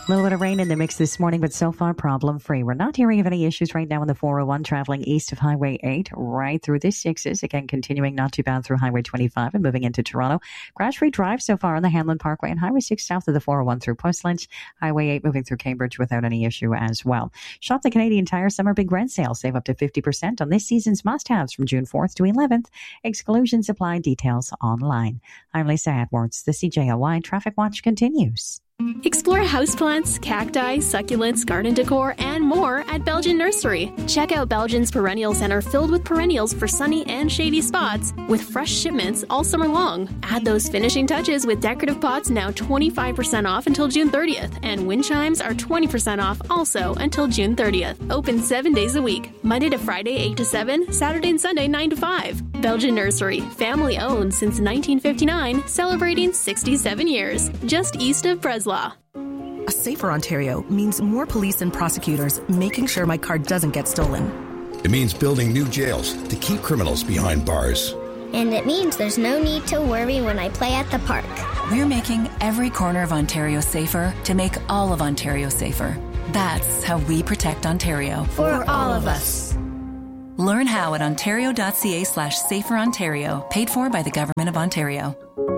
A little bit of rain in the mix this morning, but so far problem-free. We're not hearing of any issues right now on the 401 traveling east of Highway 8, right through the 6s. Again, continuing not too bad through Highway 25 and moving into Toronto. Crash-free drive so far on the Hanlon Parkway and Highway 6 south of the 401 through Post Lynch. Highway 8 moving through Cambridge without any issue as well. Shop the Canadian Tire Summer Big Rent Sale. Save up to 50% on this season's must-haves from June 4th to 11th. Exclusions apply. Details online. I'm Lisa Edwards. The CJOY Traffic Watch continues. Explore houseplants, cacti, succulents, garden decor, and more at Belgian Nursery. Check out Belgian's Perennial Center filled with perennials for sunny and shady spots with fresh shipments all summer long. Add those finishing touches with decorative pots now 25% off until June 30th, and wind chimes are 20% off also until June 30th. Open 7 days a week, Monday to Friday 8 to 7, Saturday and Sunday 9 to 5. Belgian Nursery, family owned since 1959, celebrating 67 years, just east of Breslau. A safer Ontario means more police and prosecutors making sure my car doesn't get stolen. It means building new jails to keep criminals behind bars. And it means there's no need to worry when I play at the park. We're making every corner of Ontario safer to make all of Ontario safer. That's how we protect Ontario. For all of us. Learn how at ontario.ca/saferontario, paid for by the Government of Ontario.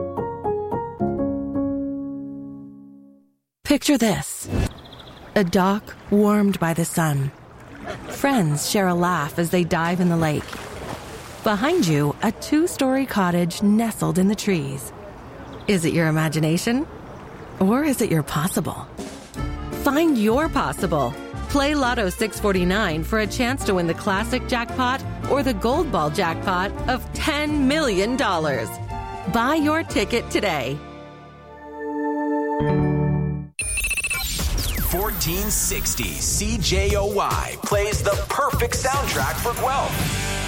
Picture this. A dock warmed by the sun. Friends share a laugh as they dive in the lake. Behind you, a 2-story cottage nestled in the trees. Is it your imagination? Or is it your possible? Find your possible. Play Lotto 649 for a chance to win the classic jackpot or the gold ball jackpot of $10 million. Buy your ticket today. 1460 CJOY plays the perfect soundtrack for Guelph.